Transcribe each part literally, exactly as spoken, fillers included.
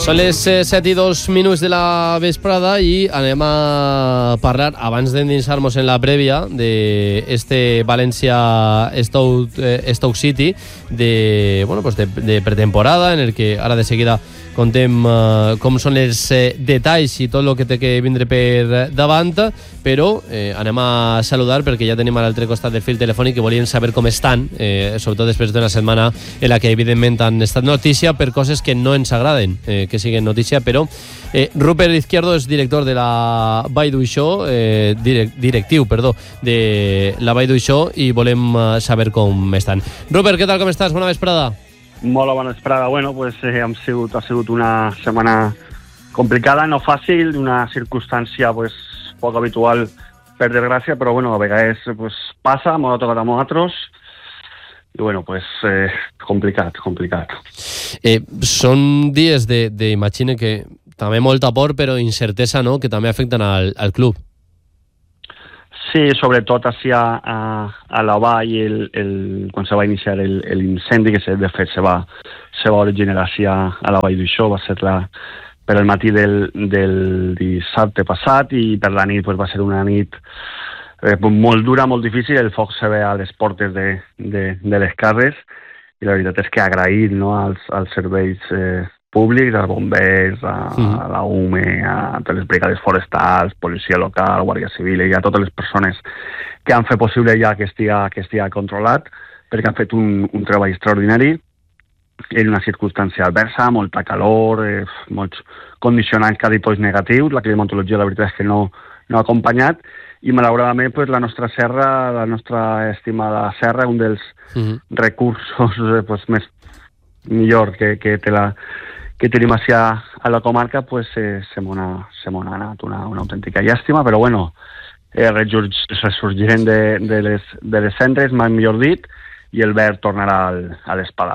Són les set i dos minuts de la vesprada i anem a parlar, abans d'endinsar-nos en la prèvia d'este València-Stoke eh, Stoke City, de, bueno, pues de, de pretemporada, en el que ara de seguida contem uh, com són els eh, detalls i tot el que té que vindre per davant, però eh, anem a saludar perquè ja tenim a l'altre costat del fil telefònic que volien saber com estan, eh, sobretot després d'una setmana en la que evidentment han estat notícia per coses que no ens agraden eh, que siguin notícia, però eh, Rupert Izquierdo és director de la Baidu Show, eh, direct, directiu, perdó, de la Baidu Show, i volem uh, saber com estan. Rupert, què tal, com estàs? Bona vesprada. Molt bona vesprada. Bueno, pues, eh, hem sigut, ha sigut una setmana complicada, no fàcil, una circumstància pues, poc habitual, per desgràcia, però bueno, a vegades pues, passa, m'ha tocat a nosaltres, i bueno, pues, eh, complicat, complicat. Eh, són dies de, de, imagine que també molta por, però incertesa, no?, que també afecten al, al club. Sí, sobretot hacia a, a la vall, el, el, quan se va iniciar l'incendi, que se, de fet se va, se va originar hacia a la vall d'Uixó, va ser la, per el matí del, del dissabte passat, i per la nit pues, va ser una nit eh, molt dura, molt difícil. El foc se ve a les portes de, de, de les cases, i la veritat és que agrair, no, als, als serveis eh, públics, als bombers, a, mm. a la U M E, a totes les brigades forestals, policia local, guàrdia civil, i a totes les persones que han fet possible ja que estigui, que estigui controlat, perquè han fet un, un treball extraordinari en una circumstància adversa, molta calor, eh, molts condicionants caditois negatius. La climatologia, la veritat és que no, no ha acompanyat, i malauradament pues, la nostra serra, la nostra estimada serra, un dels mm. recursos eh, pues, més millor que, que té la que tenim hacia a la comarca, pues eh, se m'ha anat una, una autèntica llàstima, però bueno, eh, ressorgirem de, de, les, de les cendres, mai millor dit, i el verd tornarà al, a l'Espadà.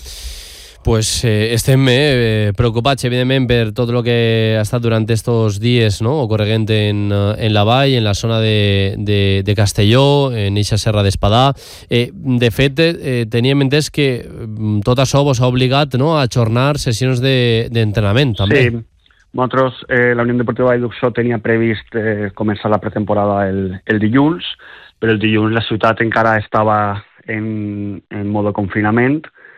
Pues eh, estem eh, preocupats, evidentment, per tot el que ha estat durant estos dies, no?, ocorreguent en, en la vall, en la zona de, de, de Castelló, en eixa serra d'Espadà. Eh, de fet, eh, teníem entès que tot això vos ha obligat, no?, a ajornar sessions d'entrenament, de, també. Sí, nosaltres, eh, la Unió Deportiva de Luxor tenia previst eh, començar la pretemporada el, el dilluns, però el dilluns la ciutat encara estava en, en modo confinament,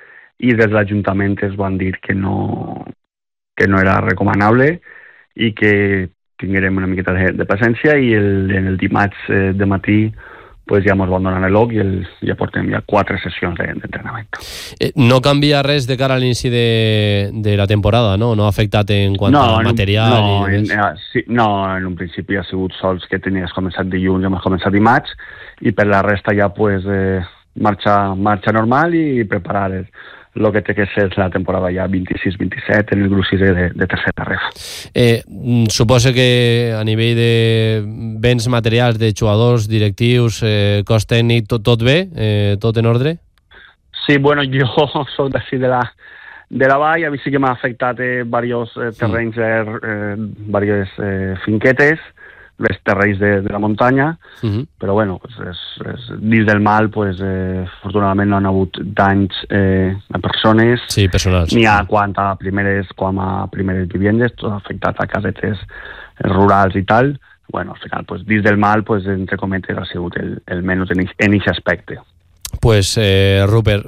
i des de l'Ajuntament es van dir que no, que no era recomanable i que tinguérem una miqueta de, de presència, i el, en el dimarts eh, de matí pues, ja ens van donar l'O C i el, ja portem ja quatre sessions d'entrenament. Eh, no canvia res de cara a l'inici de, de la temporada, no? No ha afectat en quant no, a material? No, i... en, eh, sí, no, en un principi ha sigut sols que tenies començat dilluns, hem començat dimarts, i per la resta ja pues, eh, marxa, marxa normal i preparar el, el que té que ser la temporada ja vint-i-sis vint-i-set en el grup sisè de, de tercera ref. Eh, suposo que a nivell de béns materials, de jugadors, directius, eh, cos tècnic, tot, tot bé? Eh, tot en ordre? Sí, bueno, jo soc d'ací de la, de la vall, a mi sí que m'ha afectat eh, diversos eh, terrenys, eh, eh, diverses eh, finquetes, els terrenys de, de la muntanya, uh-huh. però bueno, pues és, és, dins del mal, pues, eh, afortunadament no han hagut danys eh, a persones, sí, personals, ni a quant a primeres, com a primeres vivendes, tot afectat a casetes rurals i tal. Bueno, al final, pues, dins del mal, pues, entre cometes, ha sigut el, el menys en aquest aspecte. Pues, eh, Rupert,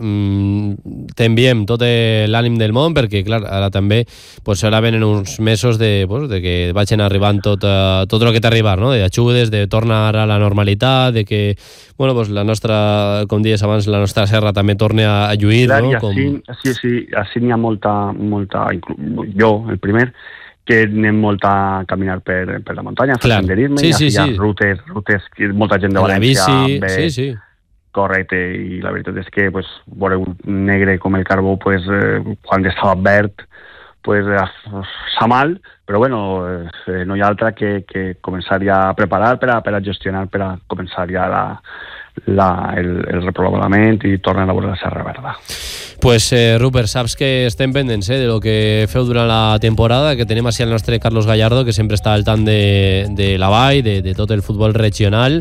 mm, t'enviem tot l'ànim del món, perquè, clar, ara també pues, ara venen uns mesos de, pues, de que vagin arribant tot, uh, tot el que t'ha arribat, no?, d'ajudes, de tornar a la normalitat, de que, bueno, pues, la nostra, com dies abans, la nostra serra també torni a, a lluir, clar, no? I així, com... sí, sí, així n'hi ha molta, molta, jo, el primer, que anem molt a caminar per, per la muntanya, a fer senderisme, sí, sí, hi ha sí. rutes, rutes, molta gent de València, la bici, ve, sí, sí. correcte, i la veritat és que pues, veure un negre com el carbó pues, eh, quan estava verd pues, eh, fa mal, però bueno, eh, no hi ha altra que, que començar ja a preparar per a, per a gestionar, per a començar ja la, la, el, el repoblament i tornar a veure la Serra Verda. Pues eh, Rupert, saps que estem pendents eh, de lo que feu durant la temporada, que tenim així el nostre Carlos Gallardo, que sempre està al tant de, de la vall, de, de tot el futbol regional,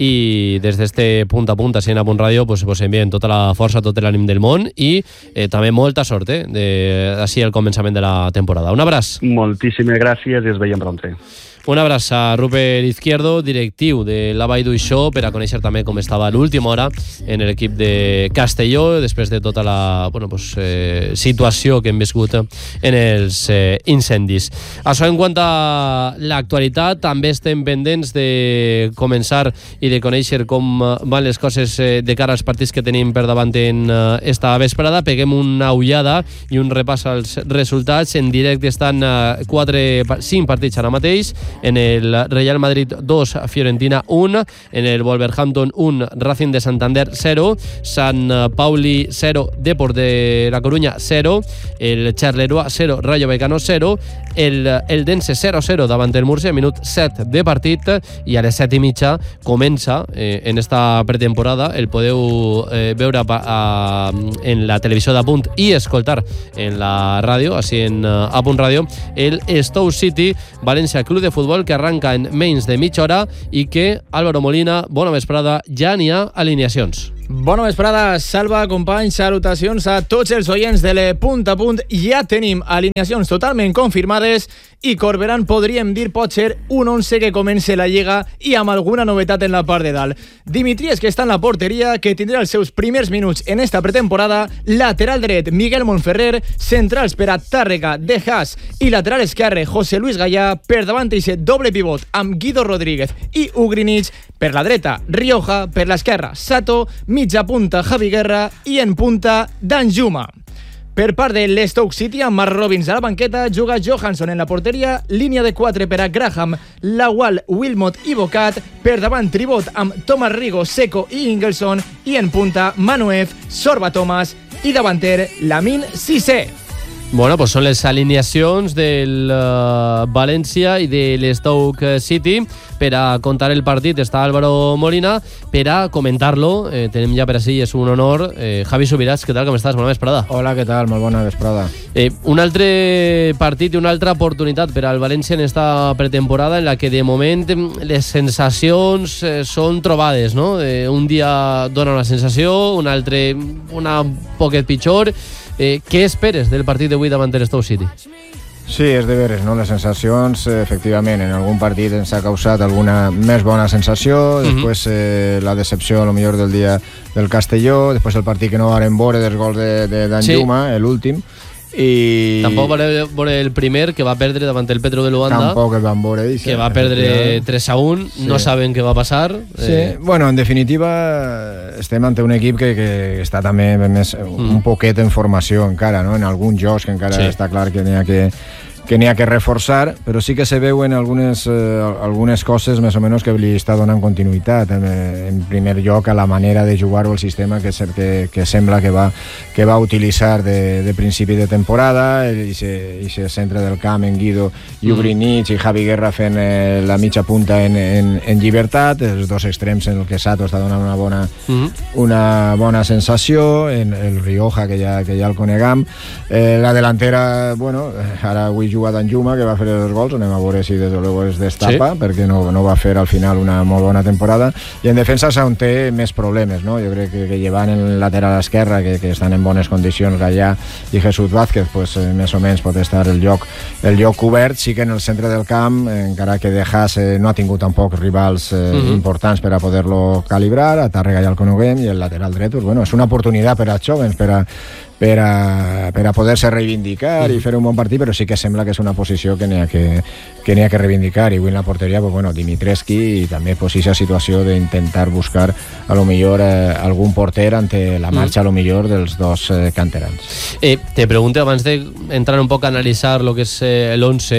i des d'este punt a punt a Cent a Punt Ràdio pues, pues enviem tota la força, tot l'ànim del món i eh, també molta sort eh, de, així al començament de la temporada. Un abraç. Moltíssimes gràcies i es veiem prompte. Un abraç a Rupert Izquierdo, directiu de la Vall d'Uixó, per a conèixer també com estava l'última hora en l'equip de Castelló, després de tota la bueno, pues, eh, situació que hem viscut en els eh, incendis. Això en quant a l'actualitat, també estem pendents de començar i de conèixer com van les coses eh, de cara als partits que tenim per davant en eh, esta vesprada. Peguem una ullada i un repàs als resultats. En directe estan eh, quatre, cinc partits ara mateix. En el Real Madrid dos, Fiorentina un, en el Wolverhampton un, Racing de Santander cero, San Pauli cero, Deport de La Coruña cero, el Charleroi cero, Rayo Vallecano cero, el Eldense cero cero davant el Murcia, minut set de partit, i a les set i mitja comença eh, en esta pretemporada, el podeu eh, veure a, a, en la televisió d'Apunt i escoltar en la ràdio, així en uh, Apunt Ràdio, el Stoke City València Club de Futbol, que arranca en menys de mitja hora i que, Álvaro Molina, bona vesprada, ja n'hi ha alineacions. Bona vesprada, Salva, companys, salutacions a tots els oients de l'E Punt a Punt. Ja tenim alineacions totalment confirmades i Corberán podríem dir pot ser un once que comença la Lliga i amb alguna novetat en la part de dalt. Dimitries, que està en la porteria, que tindrà els seus primers minuts en esta pretemporada, lateral dret Miguel Montferrer, centrals per a Tàrrega, De Haas i lateral esquerre José Luis Gallà, per davant d'aquest doble pivot amb Guido Rodríguez i Ugrinic, per la dreta Rioja, per l'esquerra Sato, mitja punta Javi Guerra i en punta Danjuma. Per part de l'Stoke City, amb Mark Robbins a la banqueta, juga Johansson en la porteria, línia de quatre per a Graham, Lawal, Wilmot i Bocat, per davant Tribot amb Thomas Rigo, Seco i Ingelsson, i en punta Manuef, Sorba Thomas i davanter Lamin Cissé. Bueno, pues són les alineacions del uh, València i de l'Stoke City. Per a contar el partit està Álvaro Molina. Per a comentar-lo, eh, tenim ja per així, és un honor, eh, Javi Subirats. Què tal, com estàs? Bona vesprada. Hola, què tal? Molt bona vesprada. Eh, un altre partit i una altra oportunitat per al València en esta pretemporada en la que de moment les sensacions eh, són trobades, no? Eh, un dia dona una sensació, un altre una poquet pitjor. Eh, què esperes del partit d'avui davant de l'Stoke City? Sí, és de veres, no? Les sensacions, efectivament, en algun partit ens ha causat alguna més bona sensació, uh-huh. després eh, la decepció, a lo millor, del dia del Castelló, després el partit que no varen veure dels gols de, de Danjuma, sí. l'últim, i... Tampoc va veure el primer, que va perdre davant el Petro de Luanda. Tampoc el van veure. I que va perdre tres a un, sí. No saben què va passar. Sí, eh... bueno, en definitiva, estem ante un equip que, que està també més, mm. un poquet en formació encara, no? En alguns jocs que encara sí. està clar que n'hi ha que que n'hi ha que reforçar, però sí que se veuen algunes, eh, algunes coses més o menys que li està donant continuïtat. En, en primer lloc, a la manera de jugar o el sistema que, que, que sembla que va, que va utilitzar de, de principi de temporada, i se, i se centre del camp en Guido i Ugrinic i Javi Guerra fent eh, la mitja punta en, en, en llibertat, els dos extrems en el que Sato està donant una bona, mm-hmm. una bona sensació, en el Rioja, que ja, que ja el conegam. Eh, la delantera, bueno, ara avui juga Danjuma, que va fer els gols, anem a veure si des de luego es destapa, sí. perquè no, no va fer al final una molt bona temporada, i en defensa és on té més problemes, no? Jo crec que, que llevant en el lateral esquerra, que, que estan en bones condicions Gallà i Jesús Vázquez, pues, eh, més o menys pot estar el lloc, el lloc cobert. Sí que en el centre del camp, encara que De Haas eh, no ha tingut tampoc rivals eh, mm-hmm. importants per a poder-lo calibrar, a Tàrrega ja el coneguem, i el lateral dret, pues, bueno, és una oportunitat per als jovens, per a per a, per a poder-se reivindicar mm. i fer un bon partit, però sí que sembla que és una posició que n'hi ha que, que, n'hi ha que reivindicar, i avui en la porteria, pues, bueno, Dimitrescu, i també pues, aquesta situació d'intentar buscar a lo millor eh, algun porter ante la marxa mm. a lo millor dels dos eh, canterans. Eh, te pregunto, abans d'entrar un poc a analitzar lo que és eh, l'once,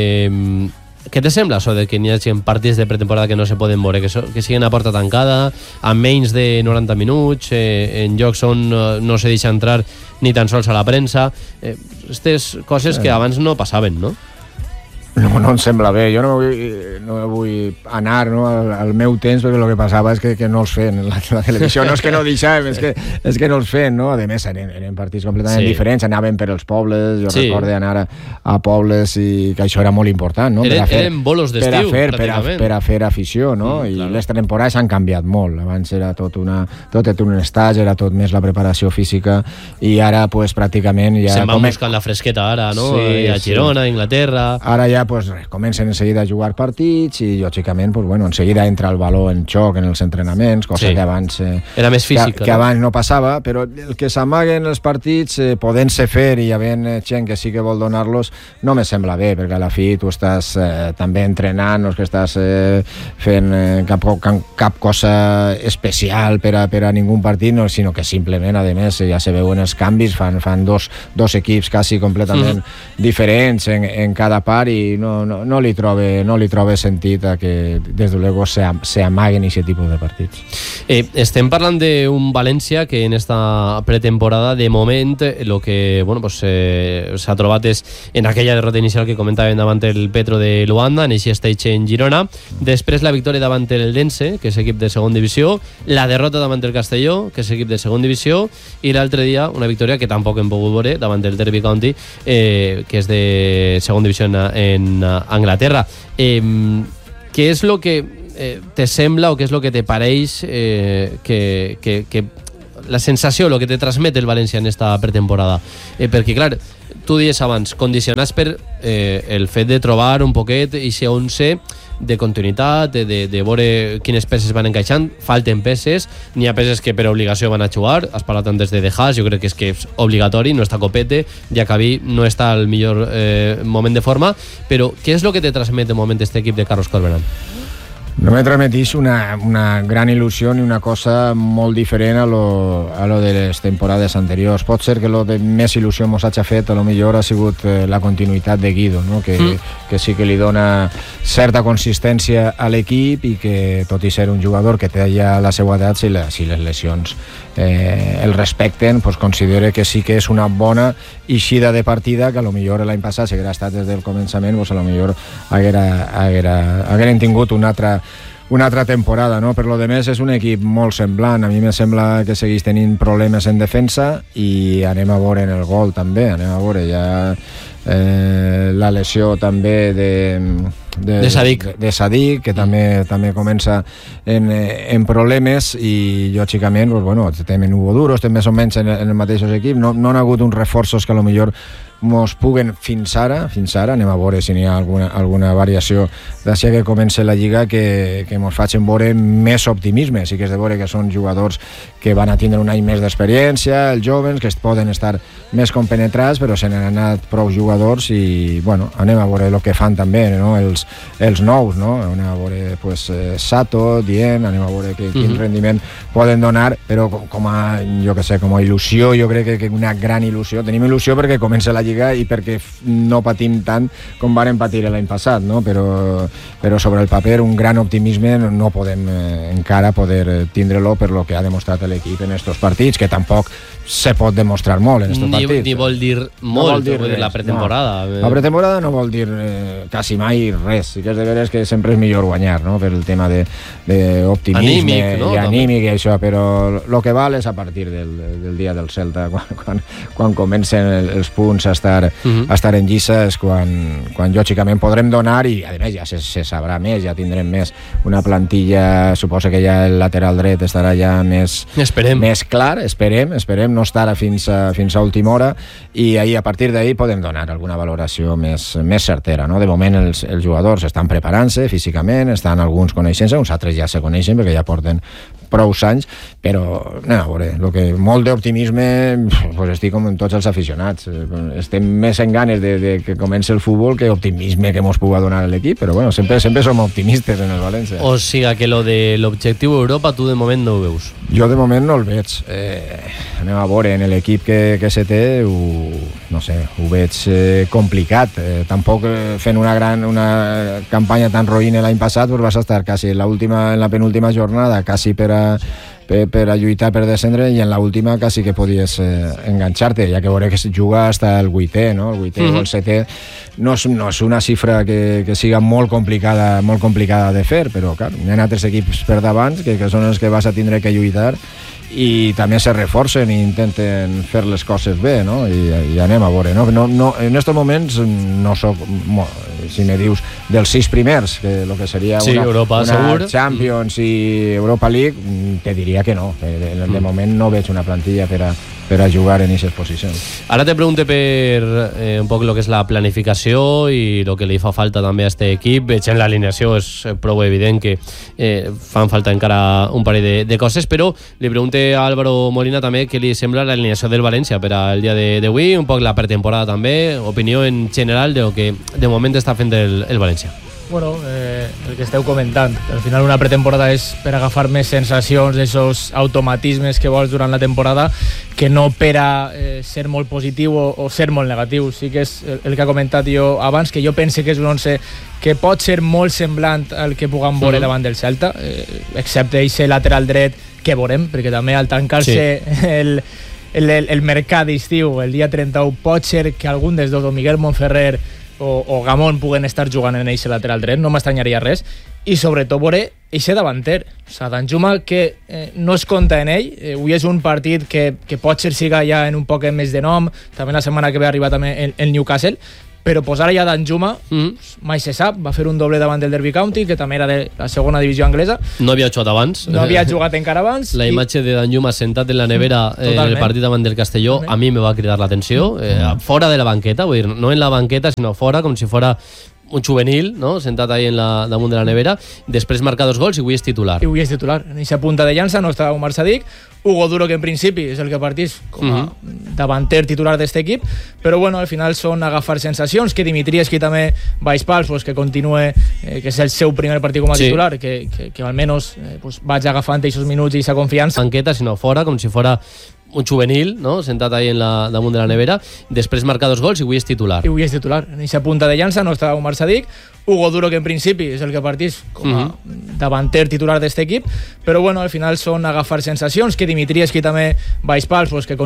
eh, què te sembla això de que n'hi hagi partits de pretemporada que no se poden veure, que, so, que siguin a porta tancada, a menys de noranta minuts, eh, en llocs on eh, no se deixa entrar ni tan sols a la premsa, eh, aquestes coses que abans no passaven, no? no, no em sembla bé. Jo no vull, no vull anar no, al, al meu temps, perquè el que passava és que, que no els feien la, la televisió. No és que no deixàvem, és que, és que no els feien, no? A més, eren, eren partits completament sí. diferents, anaven per els pobles, jo sí. recordo anar a, a pobles i que això era molt important, no? Eren, per a fer, eren bolos d'estiu, per a fer, per a, per a fer afició, no? Mm, I claro. Les temporades han canviat molt. Abans era tot, una, tot un estatge, era tot més la preparació física, i ara, pues, pràcticament... Ja se'n van com... buscant la fresqueta ara, no? Sí, a Girona, sí. Inglaterra... Ara ja, pues, comencen en seguida a jugar partits i, lògicament, pues, bueno, en seguida entra el valor en xoc en els entrenaments, cosa sí. que abans... Eh, era més física. Que, que abans no passava, però el que s'amaguen els partits, eh, podent-se fer i havent gent que sí que vol donar-los, no me sembla bé, perquè a la fi tu estàs eh, també entrenant, no és que estàs eh, fent eh, cap, cap, cap cosa especial per a, per a ningú partit, no, sinó que simplement, a més, ja se veuen els canvis, fan, fan dos, dos equips quasi completament mm. diferents en, en cada part, i no, no, no li trobe, no li trobe sentit a que des de luego se, se amaguen aquest tipus de partits. Eh, estem parlant d'un València que en esta pretemporada, de moment, el que bueno, pues, eh, s'ha trobat és en aquella derrota inicial que comentàvem davant el Petro de Luanda, en aquest stage en Girona, després la victòria davant el Eldense, que és equip de segona divisió, la derrota davant el Castelló, que és equip de segona divisió, i l'altre dia una victòria que tampoc hem pogut veure davant el Derby County, eh, que és de segona divisió en, en Anglaterra. Eh, què és el que eh, te sembla o què és el que te pareix eh, que, que, que la sensació, el que te transmet el València en esta pretemporada? Eh, perquè, clar, tu dies abans, condicionats per eh, el fet de trobar un poquet i ser onze de continuïtat, de, de, de veure quines peces van encaixant. Falten peces, n'hi ha peces que per obligació van a jugar. Has parlat antes de De Haas, jo crec que és que és obligatori, no està Copete, Diacabí no està al millor eh, moment de forma, però què és el que te transmet de moment este equip de Carlos Corberán? No me transmetís una, una gran il·lusió ni una cosa molt diferent a lo, a lo de les temporades anteriors. Pot ser que lo de més il·lusió mos hagi fet a lo millor ha sigut eh, la continuïtat de Guido, no? que, mm. que sí que li dona certa consistència a l'equip, i que tot i ser un jugador que té ja la seva edat, si, la, si les lesions eh, el respecten, pues considere que sí que és una bona eixida de partida, que a lo millor l'any passat, si haguera estat des del començament, pues a lo millor haguera, haguera, hagueren tingut una altra una altra temporada, no? Per lo de més és un equip molt semblant. A mi me sembla que segueix tenint problemes en defensa, i anem a veure en el gol també, anem a veure ja eh, la lesió també de de, de Sadik, de, de Sadik que mm. també, també comença en, en problemes, i lògicament pues, bueno, tenen Hugo Duro, estem més o menys en, en el mateix equip, no, no han hagut uns reforços que a lo millor mos puguen fins ara, fins ara, anem a veure si n'hi ha alguna, alguna variació d'això que comença la Lliga que, que mos facin veure més optimisme. Sí que és de veure que són jugadors que van a tindre un any més d'experiència, els joves, que es poden estar més compenetrats, però se n'han anat prou jugadors, i bueno, anem a veure el que fan també, no? els, els nous, no? Anem a veure pues, eh, Sato, Dient, anem a veure que, quin mm-hmm. rendiment poden donar, però com, com a, jo que sé, com a il·lusió, jo crec que, que una gran il·lusió, tenim il·lusió perquè comença la Lliga i perquè no patim tant com varen patir l'any passat, no? però, però sobre el paper un gran optimisme no podem eh, encara poder tindre-lo per lo que ha demostrat l'equip en estos partits, que tampoc se pot demostrar molt en estos ni, partits. Ni vol dir molt, no vol dir res, la pretemporada. No. La pretemporada no vol dir eh, quasi mai res, sí que és de veres que sempre és millor guanyar, no? Per el tema d'optimisme anímic, no? i anímic i això, però el que val és a partir del, del dia del Celta, quan, quan, quan comencen els punts a estar, uh-huh. a estar en lliça, és quan, quan lògicament podrem donar, i a més ja se, se sabrà més, ja tindrem més una plantilla, suposo que ja el lateral dret estarà ja més, esperem. més clar, esperem, esperem no estar a fins, a, fins a última hora, i ahir, a partir d'ahir podem donar alguna valoració més, més certera, no? De moment els, els jugadors estan preparant-se físicament, estan alguns coneixent-se, uns altres ja se coneixen perquè ja porten prou anys, però no, a veure, lo que, molt d'optimisme, pues estic com en tots els aficionats, estem més en ganes de, de que comenci el futbol que optimisme que mos pugui donar l'equip, però bueno, sempre, sempre som optimistes en el València. O sigui que lo de l'objectiu Europa tu de moment no ho veus? Jo de moment no el veig, eh, anem a veure, en l'equip que, que se té ho, no sé, ho veig eh, complicat, eh, tampoc fent una gran una campanya tan roïna l'any passat, pues vas estar quasi en la, última, en la penúltima jornada, quasi per a per, per a lluitar per descendre, i en l'última quasi que podies eh, enganxar-te, ja que veuré que es juga hasta el vuitè, no? El vuitè mm-hmm. o el setè. No és, no és una xifra que, que siga molt complicada, molt complicada de fer, però clar, hi ha altres equips per davant que, que són els que vas a tindre que lluitar, i també se reforcen i intenten fer les coses bé, no? I, i anem a veure, no? No, no, en aquests moments no soc, si me dius dels sis primers, que el que seria sí, una, Europa, una segur. Champions i Europa League, te diria que no, de, de, de moment no veig una plantilla per a, per a jugar en aquestes posicions. Ara te pregunte per eh, un poc el que és la planificació i el que li fa falta també a este equip. Veig en l'alineació, és prou evident que eh, fan falta encara un parell de, de coses, però li pregunte a Álvaro Molina també què li sembla l'alineació del València per al dia d'avui, un poc la pretemporada també, opinió en general de lo que de moment està fent el, el València. Bueno, eh, el que esteu comentant, al final una pretemporada és per agafar més sensacions, esos automatismes que vols durant la temporada, que no per a eh, ser molt positiu o, o ser molt negatiu. Sí que és el, el que ha comentat jo abans, que jo pense que és un once que pot ser molt semblant al que puguem veure mm. davant del Celta, eh, excepte aquest lateral dret que veurem, perquè també al tancar-se sí. el, el, el mercat d'estiu el dia trenta-u pot ser que algun dels dos, o Miguel Montferrer o, o Gamón, puguen estar jugant en aquest lateral dret, no m'estranyaria res, i sobretot veure aquest davanter, o sigui, Danjuma, que eh, no es compta en ell, eh, avui és un partit que, que pot ser siga ja en un poc més de nom, també la setmana que ve arriba també el, el Newcastle, però posar allà Danjuma mm. mai se sap, va fer un doble davant del Derby County, que també era de la segona divisió anglesa. No havia jugat abans. No havia jugat encara abans. La imatge i... de Danjuma sentat en la nevera eh, en el partit davant del Castelló, totalment. A mi me va cridar l'atenció, eh, fora de la banqueta, vull dir, no en la banqueta, sinó fora, com si fora un juvenil, no? Sentat ahí en la, damunt de la nevera, després marca dos gols i avui és titular. I avui és titular. En aquesta punta de llança no està Omar Sadik, Hugo Duro, que en principi és el que partís com a uh-huh. davanter titular d'aquest equip, però bueno, al final són agafar sensacions, que Dimitrievski també baix pals, pues, que continue, eh, que és el seu primer partit com a sí. titular, que, que, que almenys eh, pues, vaig agafant aquests minuts i aquesta confiança. Banqueta, sinó fora, com si fora un juvenil, no? Sentat ahí en la, damunt de la nevera, després marca dos gols i avui és titular. I avui és titular. En aquesta punta de llança no està Omar Sadik, Hugo Duro, que en principi és el que partís com a uh-huh. davanter titular d'aquest equip, però bueno, al final són agafar sensacions, que Dimitrievski també baix pals, pues, que